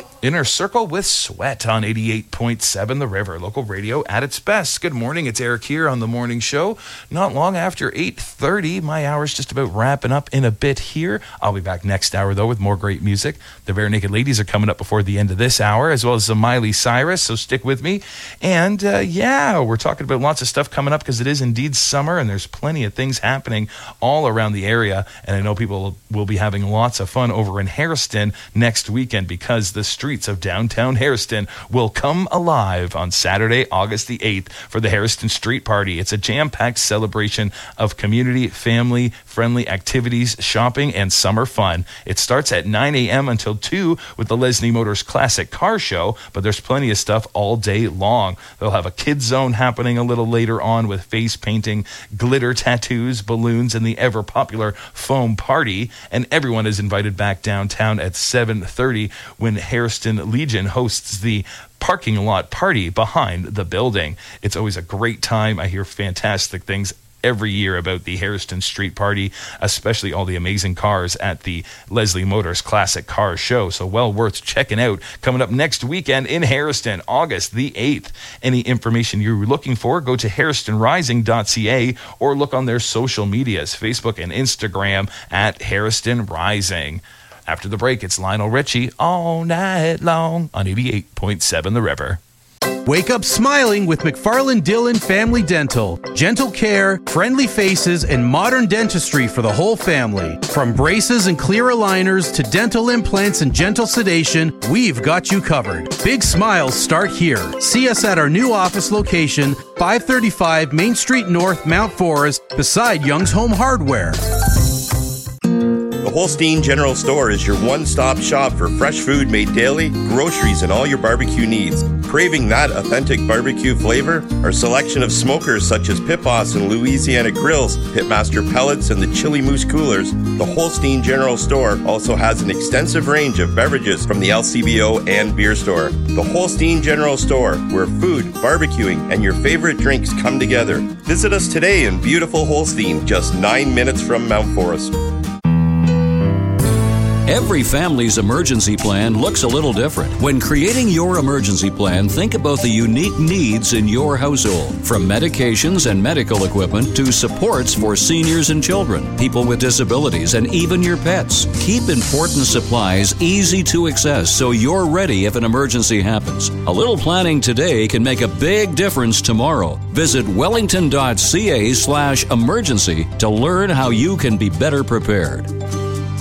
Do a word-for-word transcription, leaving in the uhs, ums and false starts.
Inner Circle with Sweat on eighty-eight point seven The River, local radio at its best. Good morning, it's Eric here on the morning show. Not long after eight thirty, my hour's just about wrapping up in a bit here. I'll be back next hour, though, with more great music. The Bare Naked Ladies are coming up before the end of this hour, as well as some Miley Cyrus, so stick with me. And, uh, yeah, we're talking about lots of stuff coming up because it is indeed summer, and there's plenty of things happening all around the area. And I know people will be having lots of fun over in Hairston next weekend because the streets of downtown Hairston will come alive on Saturday, August the eighth for the Hairston Street Party. It's a jam-packed celebration of community, family-friendly activities, shopping, and summer fun. It starts at nine a.m. until two with the Leslie Motors Classic Car Show, but there's plenty of stuff all day long. They'll have a kids zone happening a little later on with face painting, glitter tattoos, balloons, and the ever-popular foam party. And everyone is invited back downtown at seven thirty when Hairston Legion hosts the parking lot party behind the building. It's always a great time. I hear fantastic things every year about the Hairston Street Party, especially all the amazing cars at the Leslie Motors Classic Car Show. So well worth checking out. Coming up next weekend in Hairston, August the eighth. Any information you're looking for, go to hairston rising dot c a or look on their social medias, Facebook and Instagram at Hairston Rising. After the break, it's Lionel Richie all night long on eighty-eight point seven The River. Wake up smiling with McFarland Dillon Family Dental. Gentle care, friendly faces, and modern dentistry for the whole family. From braces and clear aligners to dental implants and gentle sedation, we've got you covered. Big smiles start here. See us at our new office location, five thirty-five Main Street North, Mount Forest, beside Young's Home Hardware. The Holstein General Store is your one-stop shop for fresh food made daily, groceries, and all your barbecue needs. Craving that authentic barbecue flavor? Our selection of smokers such as Pit Boss and Louisiana Grills, Pitmaster Pellets, and the Chili Moose Coolers, the Holstein General Store also has an extensive range of beverages from the L C B O and beer store. The Holstein General Store, where food, barbecuing, and your favorite drinks come together. Visit us today in beautiful Holstein, just nine minutes from Mount Forest. Every family's emergency plan looks a little different. When creating your emergency plan, think about the unique needs in your household. From medications and medical equipment to supports for seniors and children, people with disabilities, and even your pets. Keep important supplies easy to access so you're ready if an emergency happens. A little planning today can make a big difference tomorrow. Visit wellington dot c a slash emergency to learn how you can be better prepared.